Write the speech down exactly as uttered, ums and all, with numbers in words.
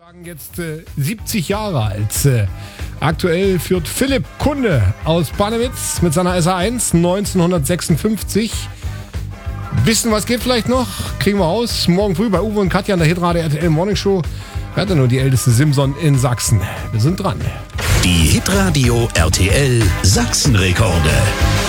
Jetzt äh, siebzig Jahre alt. Äh, aktuell führt Philipp Kunde aus Barnewitz mit seiner S A eins neunzehnhundertsechsundfünfzig. Wissen, was geht vielleicht noch? Kriegen wir raus. Morgen früh bei Uwe und Katja in der Hitradio R T L Morning Show. Wer hat denn nur die älteste Simson in Sachsen? Wir sind dran. Die Hitradio R T L Sachsenrekorde.